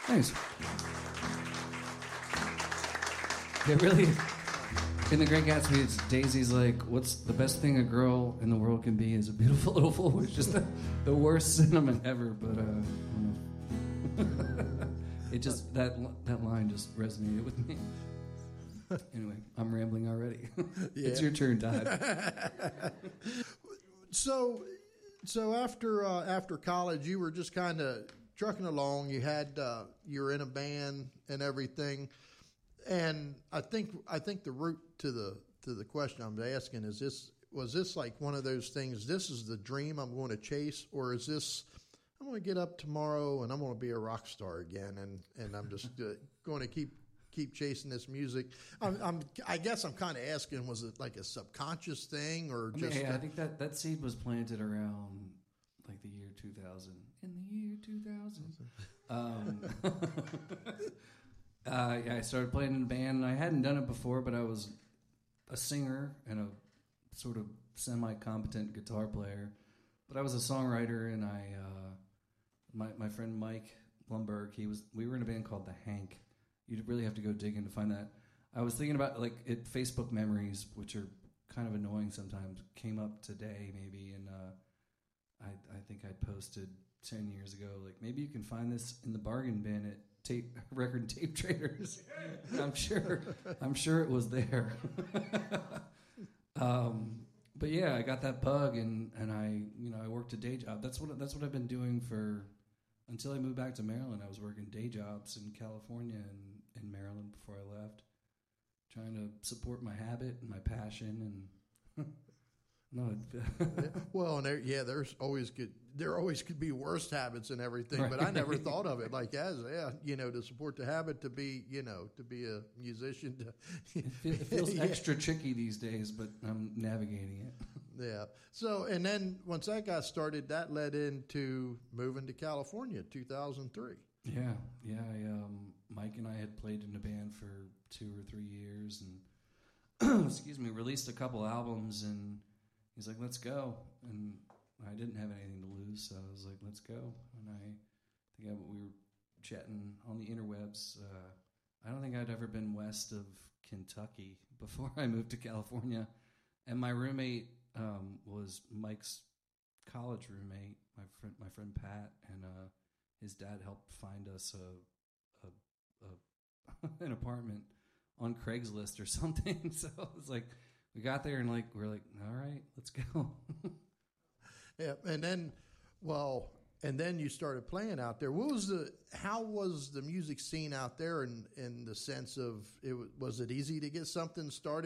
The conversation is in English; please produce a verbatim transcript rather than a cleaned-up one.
Nice. They really, in The Great Gatsby, it's Daisy's like, what's the best thing a girl in the world can be is a beautiful little fool. It's just the, the worst sentiment ever, but uh, I don't know. It just, that that line just resonated with me. Anyway, I'm rambling already. Yeah. It's your turn, Todd. So, so after uh, after college, you were just kind of trucking along. You had uh, you were in a band and everything. And I think I think the root to the to the question I'm asking is this: was this like one of those things? This is the dream I'm going to chase, or is this I'm going to get up tomorrow and I'm going to be a rock star again, and, and I'm just uh, going to keep keep chasing this music? I'm, I'm I guess I'm kind of asking: was it like a subconscious thing, or I just? mean, hey, a, I think that that seed was planted around like the year two thousand. In the year two thousand. Um, Uh, yeah, I started playing in a band, and I hadn't done it before, but I was a singer and a sort of semi-competent guitar player. But I was a songwriter, and I, uh, my my friend Mike Blumberg, he was. We were in a band called The Hank. You'd really have to go digging to find that. I was thinking about like it, Facebook memories, which are kind of annoying sometimes. Came up today maybe, and uh, I I think I posted ten years ago. Like maybe you can find this in the bargain bin at tape record and tape traders. I'm sure I'm sure it was there. um, but yeah, I got that bug, and, and I you know I worked a day job. That's what that's what I've been doing for until I moved back to Maryland. I was working day jobs in California and in Maryland before I left, trying to support my habit and my passion. And no, yeah, well, and there, yeah, there's always good. There always could be worse habits and everything, right. But I never thought of it like as yeah, you know, to support the habit to be, you know, to be a musician. To, it, feel, it feels yeah. extra tricky these days, but I'm navigating it. Yeah. So, and then once that got started, that led into moving to California, two thousand three. Yeah, yeah. I, um, Mike and I had played in a band for two or three years, and excuse me, released a couple albums, and he's like, "Let's go," and I didn't have anything to lose, so I was like, "Let's go." And I think I, we were chatting on the interwebs. Uh, I don't think I'd ever been west of Kentucky before I moved to California, and my roommate um, was Mike's college roommate, my friend, my friend Pat, and uh, his dad helped find us a, a, a an apartment on Craigslist or something. So it was like we got there and like we're like, all right, let's go. Yeah, and then, well, and then you started playing out there. What was the? How was the music scene out there in in the sense of it? Was it easy to get something started?